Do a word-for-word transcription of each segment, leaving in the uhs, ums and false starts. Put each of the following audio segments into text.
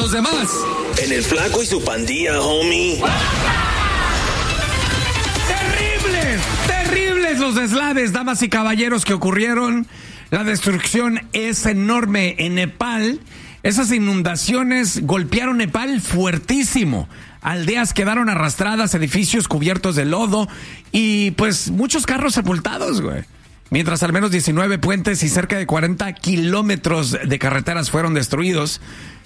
los demás. En el Flaco y su pandilla, homie. Terribles, terribles los deslaves, damas y caballeros, que ocurrieron. La destrucción es enorme en Nepal. Esas inundaciones golpearon Nepal fuertísimo. Aldeas quedaron arrastradas, edificios cubiertos de lodo y pues muchos carros sepultados, güey. Mientras al menos diecinueve puentes y cerca de cuarenta kilómetros de carreteras fueron destruidos.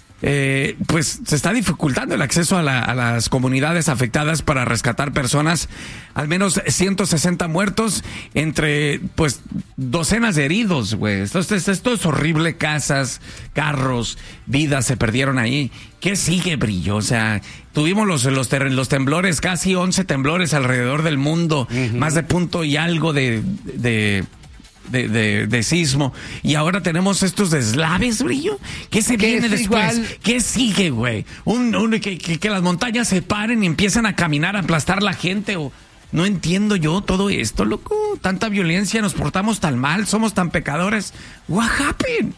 Eh, pues se está dificultando el acceso a, la, a las comunidades afectadas para rescatar personas. Al menos ciento sesenta muertos, entre pues docenas de heridos, güey. Esto, esto, esto es horrible. Casas, carros, vidas se perdieron ahí. ¿Qué sigue, Brillo? O sea, tuvimos los, los, ter, los temblores, casi once temblores alrededor del mundo, uh-huh. Más de punto y algo de... de De, de, de sismo, y ahora tenemos estos deslaves, Brillo. ¿Qué se viene después? Igual... ¿Qué sigue, güey? Un, un, que, que, que las montañas se paren y empiezan a caminar, a aplastar la gente, o... No entiendo yo todo esto, loco. Tanta violencia, nos portamos tan mal, somos tan pecadores. What happened?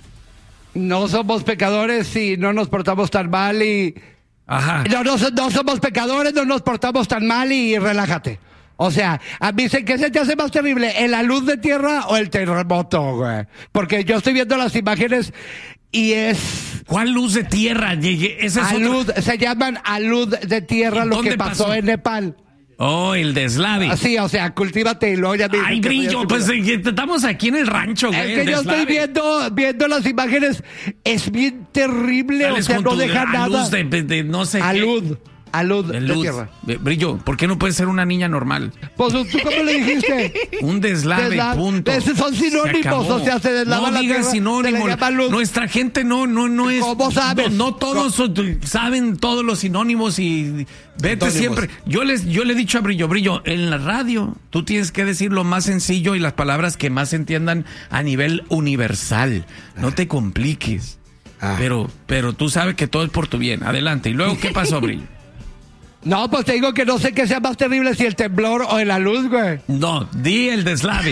No somos pecadores y no nos portamos tan mal y... Ajá. No, no, no somos pecadores, no nos portamos tan mal y relájate. O sea, a mí dicen, ¿qué se te hace más terrible? ¿La luz de tierra o el terremoto, güey? Porque yo estoy viendo las imágenes y es... ¿Cuál luz de tierra? Ese es alud, otro... Se llaman alud de tierra lo que pasó, pasó en Nepal. Oh, el deslave. Sí, o sea, cultívate y luego ya... Ay, Brillo, pues estamos aquí en el rancho, güey. Es que yo estoy viendo, viendo las imágenes, es bien terrible, Dales o sea, no deja nada. Luz de, de no sé alud. qué. A luz de, luz. de tierra. Brillo, ¿por qué no puedes ser una niña normal? Pues, ¿tú cómo le dijiste? Un deslave, deslave, punto. Esos son sinónimos, o sea, se deslava no la digas tierra. sinónimos. Nuestra gente no, no, no es... ¿Cómo sabes? No, no todos son, saben todos los sinónimos y vete Antónimos. Siempre. Yo les, yo le he dicho a Brillo, Brillo, en la radio tú tienes que decir lo más sencillo y las palabras que más se entiendan a nivel universal. No te compliques. Ah. Pero, pero tú sabes que todo es por tu bien. Adelante. ¿Y luego qué pasó, Brillo? No, pues te digo que no sé qué sea más terrible, si el temblor o la luz, güey. No, di el deslave.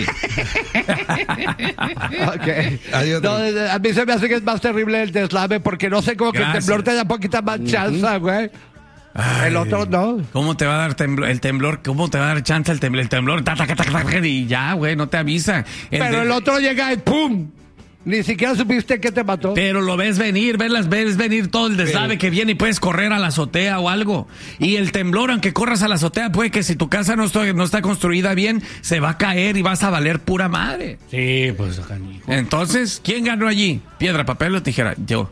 Okay. No, a mí se me hace que es más terrible el deslave porque no sé cómo que el temblor te da poquita más chance, güey. Ay, el otro no. ¿Cómo te va a dar temblor, el temblor? ¿Cómo te va a dar chance el temblor? El temblor, ta, ta, ta, ta, ta, y ya, güey, no te avisa. El Pero de... el otro llega y ¡pum! Ni siquiera supiste que te mató. Pero lo ves venir, ves, las, ves venir todo el deslave sí. Que viene y puedes correr a la azotea o algo. Y el temblor, aunque corras a la azotea, puede que si tu casa no está, no está construida bien, se va a caer y vas a valer pura madre. Sí, pues. Entonces, ¿quién ganó allí? ¿Piedra, papel o tijera? Yo.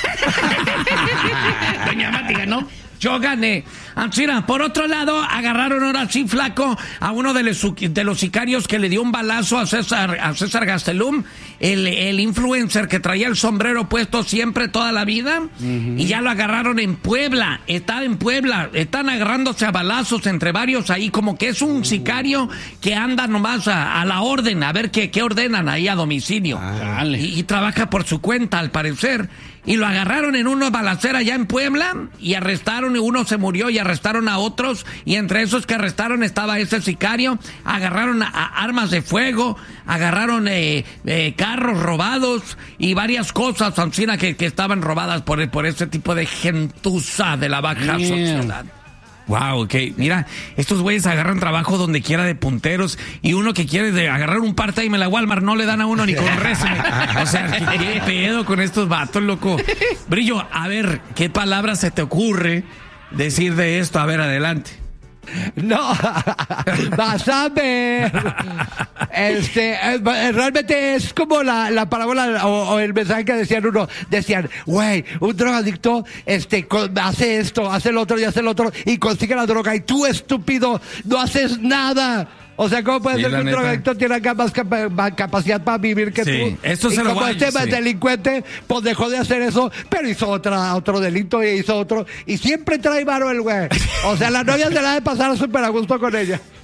Doña Mati ganó. Yo gané. Mira, por otro lado, agarraron ahora sí, Flaco, a uno de los, de los sicarios que le dio un balazo a César, a César Gastelum, el, el influencer que traía el sombrero puesto siempre toda la vida, uh-huh. Y ya lo agarraron en Puebla. Está en Puebla, están agarrándose a balazos entre varios ahí, como que es un uh-huh. sicario que anda nomás a, a la orden, a ver qué, qué ordenan ahí a domicilio. Ah, y, y trabaja por su cuenta, al parecer. Y lo agarraron en una balacera allá en Puebla y arrestaron, y uno se murió y arrestaron a otros, y entre esos que arrestaron estaba ese sicario. Agarraron a, a armas de fuego, agarraron eh, eh, carros robados y varias cosas, Ancina, que, que estaban robadas por, por ese tipo de gentuza de la baja yeah. sociedad. Wow, ok. Mira, estos güeyes agarran trabajo donde quiera de punteros, y uno que quiere de agarrar un part-time en la Walmart no le dan a uno ni con resumen. O sea, ¿qué, qué pedo con estos vatos, loco? Brillo, a ver, ¿qué palabra se te ocurre decir de esto? A ver, adelante. No, vas a ver. Este, eh, realmente es como la, la parábola o, o el mensaje que decían uno. Decían, güey, un drogadicto este, con, hace esto, hace el otro y hace el otro y consigue la droga, y tú, estúpido, no haces nada. O sea, ¿cómo puede sí, ser que un neta. drogadicto tiene más, capa- más capacidad para vivir que sí, tú? Esto y se lo como voy, este sí. delincuente, pues dejó de hacer eso, pero hizo otra, otro delito y hizo otro. Y siempre trae varo el güey. O sea, la novia se la ha de pasar súper a gusto con ella.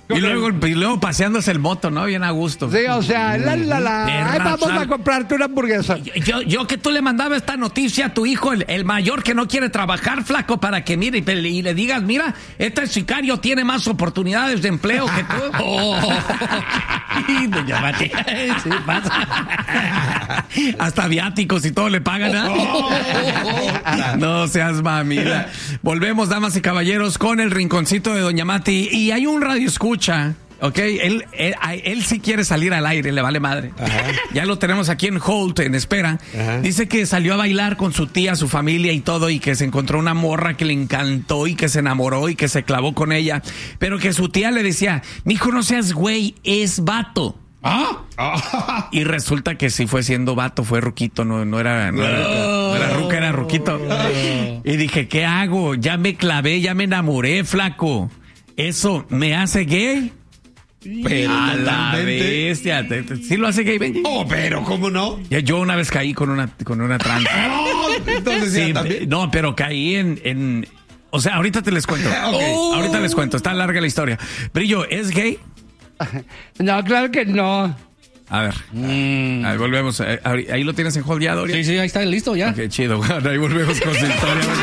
Y luego, y luego paseándose el moto, ¿no? Bien a gusto. Sí, o sea, la, la, la. De Ay, vamos raza. a comprarte una hamburguesa. Yo, yo que tú le mandaba esta noticia a tu hijo, el, el mayor que no quiere trabajar, flaco, para que mire y, te- y le digas, mira, este sicario tiene más oportunidades de empleo que tú. Oh. Y doña Mati, sí, pasa. Hasta viáticos y todo le pagan, ¿eh? No seas mamila. Volvemos, damas y caballeros, con el rinconcito de doña Mati. Y hay un radio escucha. Ok, él, él, a- él sí quiere salir al aire, le vale madre. Ya lo tenemos aquí en hold, en espera. Ajá. Dice que salió a bailar con su tía, su familia y todo, y que se encontró una morra que le encantó y que se enamoró y que se clavó con ella. Pero que su tía le decía, mijo, no seas güey, es vato. Ah. Y resulta que sí fue siendo vato, fue ruquito, no, no era, no era, no era ruca, era ruquito. Y dije, ¿qué hago? Ya me clavé, ya me enamoré, flaco. ¿Eso me hace gay? Pero A la totalmente. bestia. Te- te- ¿Sí lo hace gay, Benji? Oh, pero ¿cómo no? Ya, yo una vez caí con una, con una tranza. Oh, entonces Sí, ya también. no, pero caí en, en... O sea, ahorita te les cuento. Ok. Ahorita les cuento. Está larga la historia. Brillo, ¿es gay? No, claro que no. A ver. Ahí volvemos. Eh, Ahí, ahí lo tienes en hold ya, Doria. Sí, sí, ahí está listo ya. Ok, chido. Bueno, ahí volvemos con su historia.